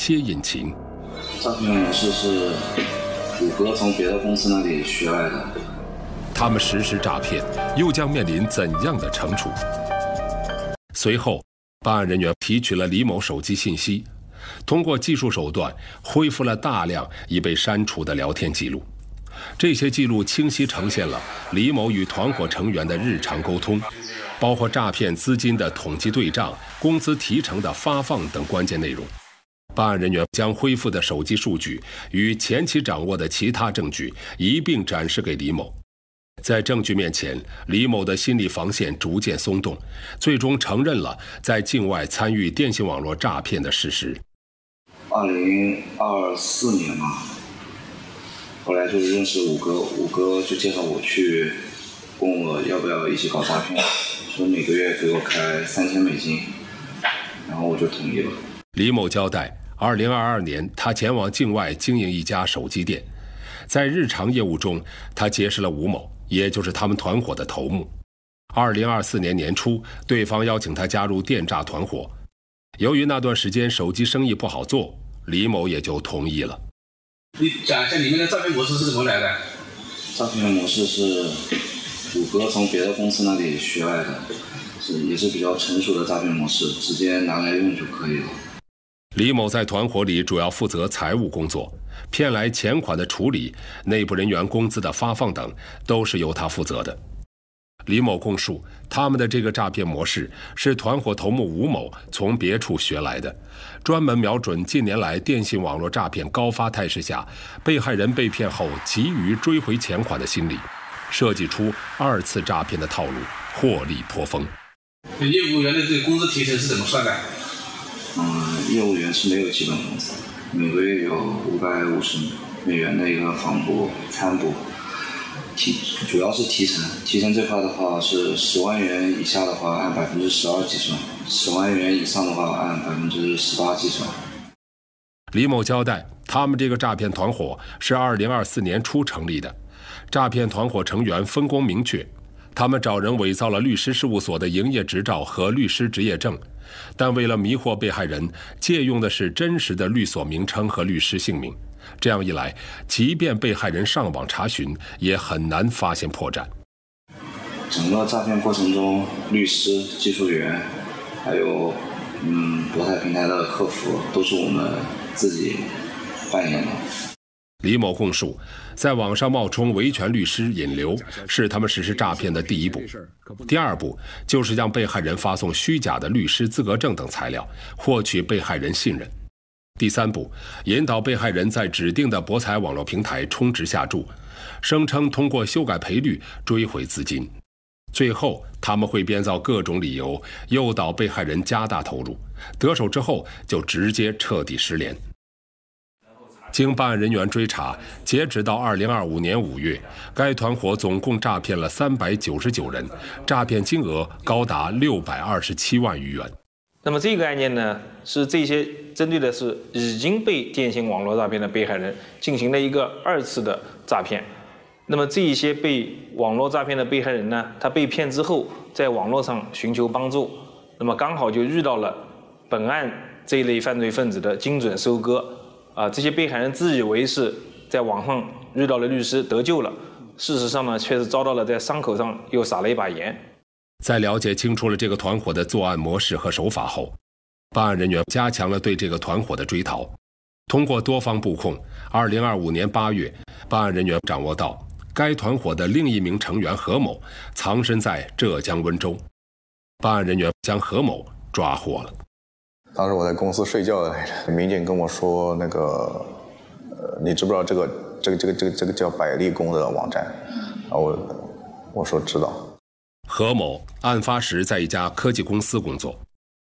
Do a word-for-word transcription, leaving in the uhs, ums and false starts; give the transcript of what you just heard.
些隐情。 诈骗模式是谷歌从别的公司那里学来的。 他们实施诈骗，又将面临怎样的惩处？随后，办案人员提取了李某手机信息，通过技术手段恢复了大量已被删除的聊天记录。这些记录清晰呈现了李某与团伙成员的日常沟通，包括诈骗资金的统计对账、工资提成的发放等关键内容。办案人员将恢复的手机数据与前期掌握的其他证据一并展示给李某。在证据面前，李某的心理防线逐渐松动，最终承认了在境外参与电信网络诈骗的事实。 二零二四年嘛，后来就是认识五哥，五哥就介绍我去，问我要不要一起搞诈骗，说每个月给我开三千美金，然后我就同意了。 李某交代，二零二二年他前往境外经营一家手机店，在日常业务中，他结识了吴某，也就是他们团伙的头目。二零二四年年初，对方邀请他加入电诈团伙。由于那段时间手机生意不好做，李某也就同意了。 你讲一下你们的诈骗模式是怎么来的？ 诈骗模式是谷歌从别的公司那里学来的，是也是比较成熟的诈骗模式，直接拿来用就可以了。 李某在团伙里主要负责财务工作，骗来钱款的处理、内部人员工资的发放等，都是由他负责的。李某供述，他们的这个诈骗模式是团伙头目吴某从别处学来的，专门瞄准近年来电信网络诈骗高发态势下，被害人被骗后急于追回钱款的心理，设计出二次诈骗的套路，获利颇丰。 业务员的这个工资提成是怎么算的？ 嗯，业务员是没有基本工资，每个月有五百五十美元的一个房补、餐补，提主要是提成。提成这块的话是十万元以下的话按百分之十二计算，十万元以上的话按百分之十八计算。 李某交代，他们这个诈骗团伙是二零二四年初成立的，诈骗团伙成员分工明确。他们找人伪造了律师事务所的营业执照和律师执业证，但为了迷惑被害人，借用的是真实的律所名称和律师姓名。这样一来，即便被害人上网查询，也很难发现破绽。 整个诈骗过程中，律师、技术员，还有嗯博彩平台的客服，都是我们自己扮演的。 李某供述，在网上冒充维权律师引流，是他们实施诈骗的第一步。第二步就是让被害人发送虚假的律师资格证等材料，获取被害人信任。第三步，引导被害人在指定的博彩网络平台充值下注，声称通过修改赔率追回资金。最后，他们会编造各种理由，诱导被害人加大投入，得手之后就直接彻底失联。经办案人员追查，截止到二零二五年五月，该团伙总共诈骗了三百九十九人，诈骗金额高达六百二十七万余元。 那么这个案件呢，是这些针对的是已经被电信网络诈骗的被害人进行了一个二次的诈骗。那么这一些被网络诈骗的被害人呢，他被骗之后，在网络上寻求帮助，那么刚好就遇到了本案这一类犯罪分子的精准收割。啊，这些被害人自以为是在网上遇到了律师得救了，事实上呢，却是遭到了在伤口上又撒了一把盐。 在了解清楚了这个团伙的作案模式和手法后，办案人员加强了对这个团伙的追逃。通过多方布控，二零二五年八月，办案人员掌握到该团伙的另一名成员何某藏身在浙江温州，办案人员将何某抓获了。 当时我在公司睡觉来着，民警跟我说那个，呃，你知不知道这个这个这个这个这个叫百利工的网站？然后我我说知道。 何某案发时在一家科技公司工作，